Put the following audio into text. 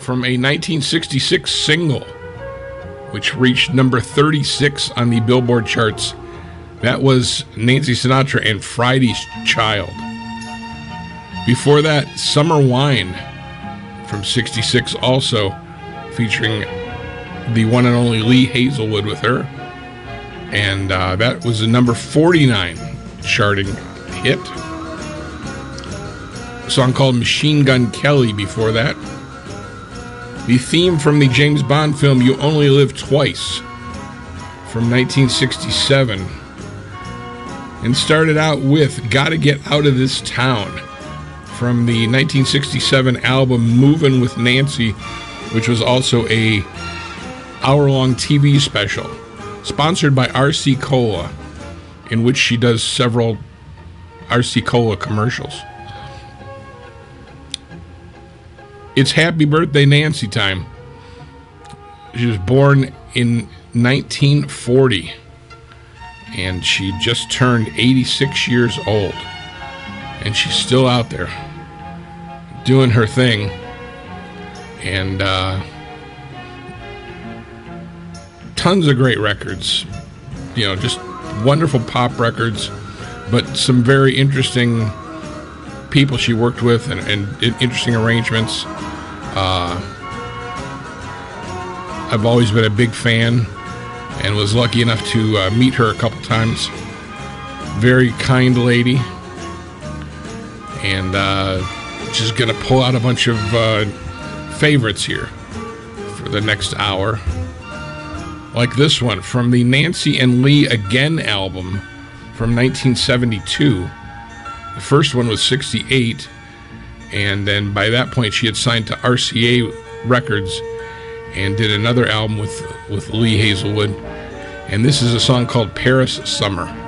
from a 1966 single, which reached number 36 on the Billboard charts. That was Nancy Sinatra and Friday's Child. Before that, Summer Wine from 66, also featuring the one and only Lee Hazelwood with her. And that was a number 49 charting hit. A song called Machine Gun Kelly before that. The theme from the James Bond film You Only Live Twice from 1967. And started out with Gotta Get Out of This Town from the 1967 album Movin' with Nancy, which was also a hour-long TV special sponsored by RC Cola, in which she does several RC Cola commercials. It's Happy Birthday Nancy time. She was born in 1940, and she just turned 86 years old, and she's still out there doing her thing. And tons of great records, you know, just wonderful pop records, but some very interesting people she worked with, and interesting arrangements. I've always been a big fan and was lucky enough to meet her a couple times. Very kind lady. And just going to pull out a bunch of favorites here for the next hour. Like this one from the Nancy and Lee Again album from 1972. The first one was 68, and then by that point she had signed to RCA Records and did another album with Lee Hazelwood. And this is a song called Paris Summer.